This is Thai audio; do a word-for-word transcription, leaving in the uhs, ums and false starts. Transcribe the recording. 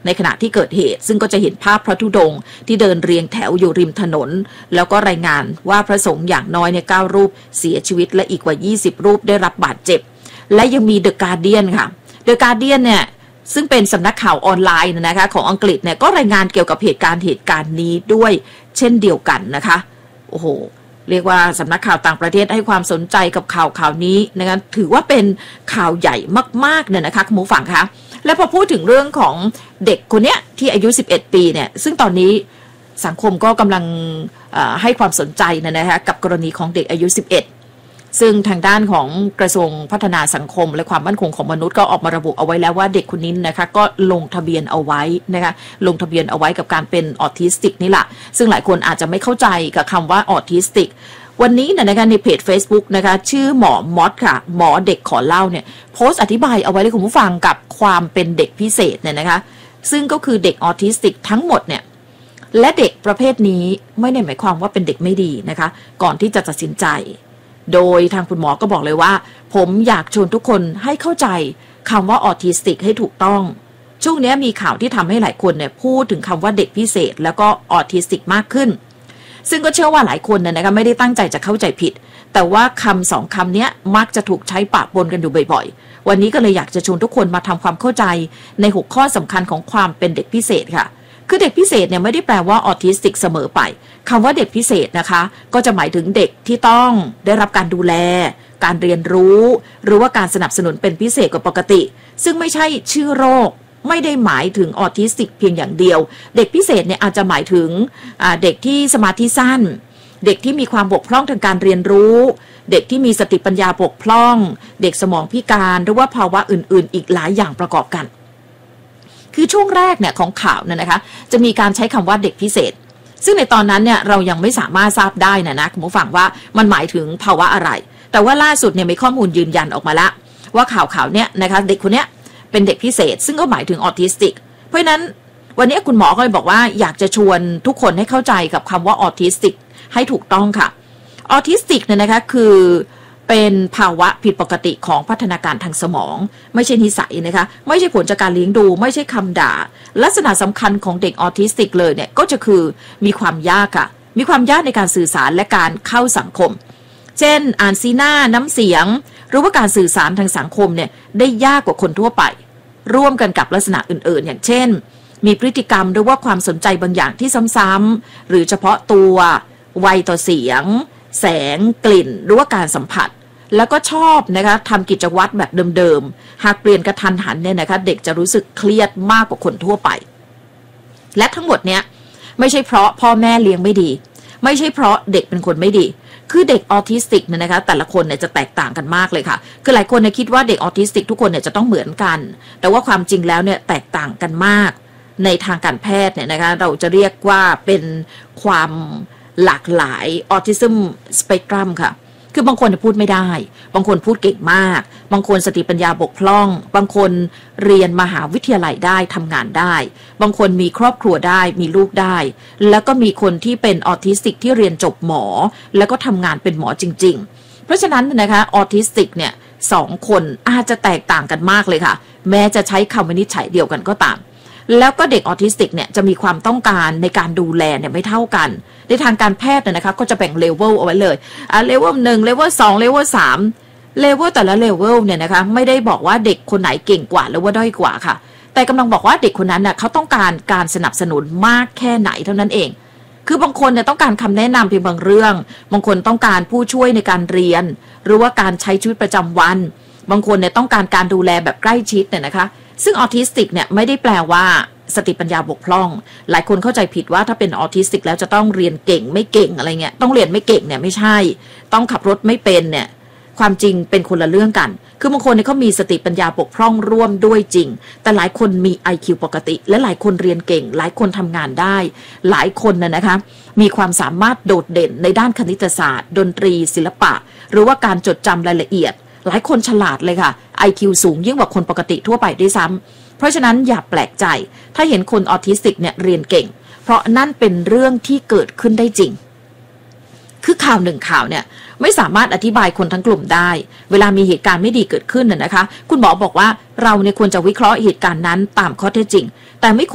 ในขณะที่เกิดเหตุซึ่งก็จะเห็นภาพพระธุดงค์ที่เดินเรียงแถวอยู่ริมถนนแล้วก็รายงานว่าพระสงฆ์อย่างน้อยเนี่ยเก้ารูปเสียชีวิตและอีกกว่ายี่สิบรูปได้รับบาดเจ็บและยังมีเดอะการ์เดียนค่ะเดอะการ์เดียนเนี่ยซึ่งเป็นสำนักข่าวออนไลน์นะคะของอังกฤษเนี่ยก็รายงานเกี่ยวกับเหตุการณ์เหตุการณ์นี้ด้วยเช่นเดียวกันนะคะโอ้โหเรียกว่าสำนักข่าวต่างประเทศให้ความสนใจกับข่าวข่าวนี้นะคะถือว่าเป็นข่าวใหญ่มากๆเนี่ยนะคะคุณผู้ฟังคะและพอพูดถึงเรื่องของเด็กคนนี้ที่อายุสิบเอ็ดปีเนี่ยซึ่งตอนนี้สังคมก็กำลังให้ความสนใจนะคะกับกรณีของเด็กอายุสิบเอ็ดซึ่งทางด้านของกระทรวงพัฒนาสังคมและความมั่นคงของมนุษย์ก็ออกมาระบุเอาไว้แล้วว่าเด็กคนนี้นะคะก็ลงทะเบียนเอาไว้นะคะลงทะเบียนเอาไว้กับการเป็นออทิสติกนี่แหละซึ่งหลายคนอาจจะไม่เข้าใจกับคำว่าออทิสติกวันนี้นะคะในเพจ Facebook นะคะชื่อหมอมอสค่ะหมอเด็กขอเล่าเนี่ยโพสต์อธิบายเอาไว้ให้คุณผู้ฟังกับความเป็นเด็กพิเศษเนี่ยนะคะซึ่งก็คือเด็กออทิสติกทั้งหมดเนี่ยและเด็กประเภทนี้ไม่ได้หมายความว่าเป็นเด็กไม่ดีนะคะก่อนที่จะตัดสินใจโดยทางคุณหมอก็บอกเลยว่าผมอยากชวนทุกคนให้เข้าใจคำว่าออทิสติกให้ถูกต้องช่วงนี้มีข่าวที่ทำให้หลายคนเนี่ยพูดถึงคำว่าเด็กพิเศษแล้วก็ออทิสติกมากขึ้นซึ่งก็เชื่อว่าหลายคนเนี่ยนะคะไม่ได้ตั้งใจจะเข้าใจผิดแต่ว่าคำสองคำนี้มักจะถูกใช้ปะปนกันอยู่บ่อยๆวันนี้ก็เลยอยากจะชวนทุกคนมาทำความเข้าใจในหกข้อสำคัญของความเป็นเด็กพิเศษค่ะคือเด็กพิเศษเนี่ยไม่ได้แปลว่าออทิสติกเสมอไปคำว่าเด็กพิเศษนะคะก็จะหมายถึงเด็กที่ต้องได้รับการดูแลการเรียนรู้หรือว่าการสนับสนุนเป็นพิเศษกว่าปกติซึ่งไม่ใช่ชื่อโรคไม่ได้หมายถึงออทิสติกเพียงอย่างเดียวเด็กพิเศษเนี่ยอาจจะหมายถึงเด็กที่สมาธิสั้นเด็กที่มีความบกพร่องทางการเรียนรู้เด็กที่มีสติปัญญาบกพร่องเด็กสมองพิการหรือว่าภาวะอื่นๆอีกหลายอย่างประกอบกันคือช่วงแรกเนี่ยของข่าวเนี่ยนะคะจะมีการใช้คำว่าเด็กพิเศษซึ่งในตอนนั้นเนี่ยเรายังไม่สามารถทราบได้นะนะคุณผู้ฟังว่ามันหมายถึงภาวะอะไรแต่ว่าล่าสุดเนี่ยมีข้อมูลยืนยันออกมาแล้วว่าข่าวข่าวเนี่ยนะคะเด็กคนเนี้ยเป็นเด็กพิเศษซึ่งก็หมายถึงออทิสติกเพราะฉะนั้นวันนี้คุณหมอก็เลยบอกว่าอยากจะชวนทุกคนให้เข้าใจกับคำว่าออทิสติกให้ถูกต้องค่ะออทิสติกเนี่ยนะคะคือเป็นภาวะผิดปกติของพัฒนาการทางสมองไม่ใช่นิสัยนะคะไม่ใช่ผลจากการเลี้ยงดูไม่ใช่คำด่าลักษณะสำคัญของเด็กออทิสติกเลยเนี่ยก็จะคือมีความยากค่ะมีความยากในการสื่อสารและการเข้าสังคมเช่นอ่านสีหน้าน้ำเสียงหรือว่าการสื่อสารทางสังคมเนี่ยได้ยากกว่าคนทั่วไปร่วมกันกับลักษณะอื่นๆอย่างเช่นมีพฤติกรรมหรือว่าความสนใจบางอย่างที่ซ้ำๆหรือเฉพาะตัวไวต่อเสียงแสงกลิ่นหรือว่าการสัมผัสแล้วก็ชอบนะคะทำกิจวัตรแบบเดิมๆหากเปลี่ยนกระทันหันเนี่ยนะคะเด็กจะรู้สึกเครียดมากกว่าคนทั่วไปและทั้งหมดเนี้ยไม่ใช่เพราะพ่อแม่เลี้ยงไม่ดีไม่ใช่เพราะเด็กเป็นคนไม่ดีคือเด็กออทิสติกเนี่ยนะคะแต่ละคนเนี่ยจะแตกต่างกันมากเลยค่ะคือหลายคนเนี่ยคิดว่าเด็กออทิสติกทุกคนเนี่ยจะต้องเหมือนกันแต่ว่าความจริงแล้วเนี่ยแตกต่างกันมากในทางการแพทย์เนี่ยนะคะเราจะเรียกว่าเป็นความหลากหลายออทิซึมสเปกตรัมค่ะคือบางคนพูดไม่ได้บางคนพูดเก่งมากบางคนสติปัญญาบกพร่องบางคนเรียนมหาวิทยาลัยได้ทำงานได้บางคนมีครอบครัวได้มีลูกได้แล้วก็มีคนที่เป็นออทิสติกที่เรียนจบหมอแล้วก็ทำงานเป็นหมอจริงๆเพราะฉะนั้นนะคะออทิสติกเนี่ยสองคนอาจจะแตกต่างกันมากเลยค่ะแม้จะใช้คำวินิจฉัยเดียวกันก็ตามแล้วก็เด็กออทิสติกเนี่ยจะมีความต้องการในการดูแลเนี่ยไม่เท่ากันในทางการแพทย์เนี่ยนะคะก็จะแบ่งเลเวลเอาไว้เลยอ่ะเลเวลหนึ่งเลเวลสองเลเวลสามเลเวลแต่ละเลเวลเนี่ยนะคะไม่ได้บอกว่าเด็กคนไหนเก่งกว่าหรือว่าด้อยกว่าค่ะแต่กำลังบอกว่าเด็กคนนั้นน่ะเขาต้องการการสนับสนุนมากแค่ไหนเท่านั้นเองคือบางคนเนี่ยต้องการคำแนะนำเพียงบางเรื่องบางคนต้องการผู้ช่วยในการเรียนหรือว่าการใช้ชีวิตประจำวันบางคนเนี่ยต้องการการดูแลแบบใกล้ชิดเนี่ยนะคะซึ่งออทิสติกเนี่ยไม่ได้แปลว่าสติปัญญาบกพร่องหลายคนเข้าใจผิดว่าถ้าเป็นออทิสติกแล้วจะต้องเรียนเก่งไม่เก่งอะไรเงี้ยต้องเรียนไม่เก่งเนี่ยไม่ใช่ต้องขับรถไม่เป็นเนี่ยความจริงเป็นคนละเรื่องกันคือบางคนเนี่ยเขามีสติปัญญาบกพร่องร่วมด้วยจริงแต่หลายคนมี ไอ คิว ปกติและหลายคนเรียนเก่งหลายคนทำงานได้หลายคนน่ะนะคะมีความสามารถโดดเด่นในด้านคณิตศาสตร์ดนตรีศิลปะหรือว่าการจดจำรายละเอียดหลายคนฉลาดเลยค่ะ ไอ คิว สูงยิ่งกว่าคนปกติทั่วไปด้วยซ้ำเพราะฉะนั้นอย่าแปลกใจถ้าเห็นคนออทิสติกเนี่ยเรียนเก่งเพราะนั่นเป็นเรื่องที่เกิดขึ้นได้จริงคือข่าวหนึ่งข่าวเนี่ยไม่สามารถอธิบายคนทั้งกลุ่มได้เวลามีเหตุการณ์ไม่ดีเกิดขึ้นน่ะนะคะคุณหมอบอกว่าเราเนี่ยควรจะวิเคราะห์เหตุการณ์นั้นตามข้อเท็จจริงแต่ไม่